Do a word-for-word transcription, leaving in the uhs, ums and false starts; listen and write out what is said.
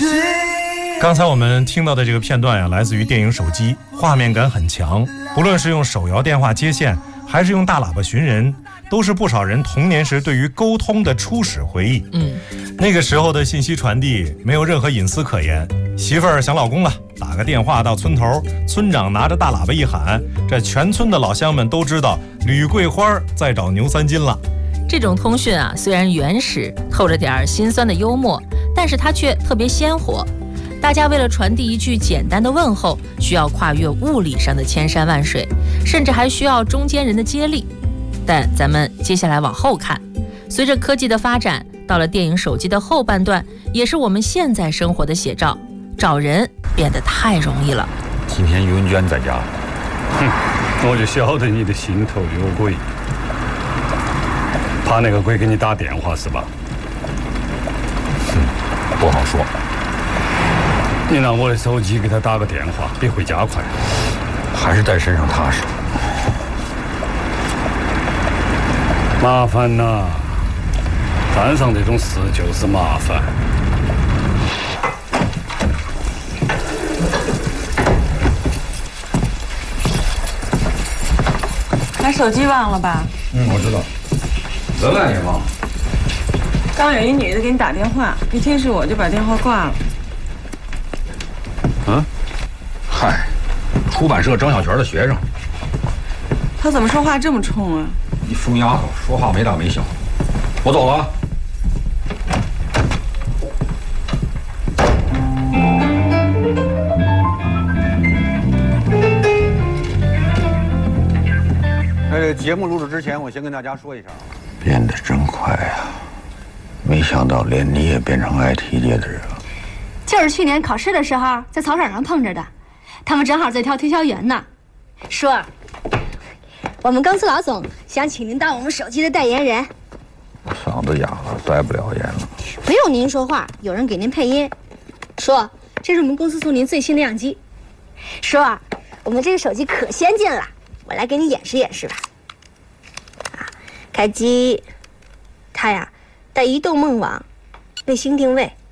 刚才我们听到的这个片段呀，来自于电影《手机》，画面感很强。不论是用手摇电话接线，还是用大喇叭寻人，都是不少人童年时对于沟通的初始回忆。 嗯， 那个时候的信息传递没有任何隐私可言，媳妇儿想老公了，打个电话到村头，村长拿着大喇叭一喊，这全村的老乡们都知道吕桂花在找牛三金了。 这种通讯啊，虽然原始，透着点心酸的幽默，但是它却特别鲜活。大家为了传递一句简单的问候，需要跨越物理上的千山万水，甚至还需要中间人的接力。但咱们接下来往后看，随着科技的发展，到了电影《手机》的后半段，也是我们现在生活的写照。找人变得太容易了。 今天云娟在家。 哼，我就晓得你的心头有鬼，怕那个鬼给你打电话是吧？ 嗯，不好说。 你拿我的手机给他打个电话，比会加快。 还是在身上踏实。 麻烦呐，犯上这种事就是麻烦。 把手机忘了吧？ 嗯，我知道。文文也忘了。 刚有一女的给你打电话，一听是我就把电话挂了。 嗯？嗨，出版社张小泉的学生。 他怎么说话这么冲啊？ 一疯丫头，说话没大没小。我走了啊。 在节目录制之前，我先跟大家说一下， 变得真快呀！没想到连你也变成 I T 界的人了。 就是去年考试的时候，在操场上碰着的，他们正好在挑推销员呢。说，我们公司老总想请您当我们手机的代言人。 我嗓子哑了，再不了言了。 不用您说话，有人给您配音。说，这是我们公司送您最新的样机。说，我们这个手机可先进了，我来给你演示演示吧。啊，开机，它呀带移动梦网、卫星定位。